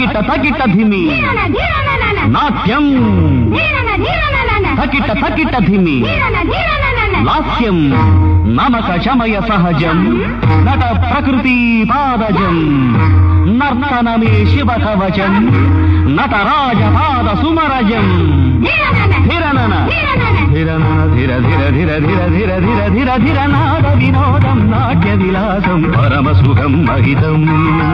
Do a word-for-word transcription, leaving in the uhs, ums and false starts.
తకిట తకిట ధిమి నాట్యం తకిట తకిట ధిమి లాస్యం నమక శమయ సహజం నట ప్రకృతి పాదజం నర్తనమే శివ కవచం నటరాజ పాద సుమరజం ధిరనన ధిరనన ధిర ధిర ధిర ధిర ధిర ధిర ధిర ధిర నాద వినోదం నాట్య విలాసం పరమ సుఖం మహితం.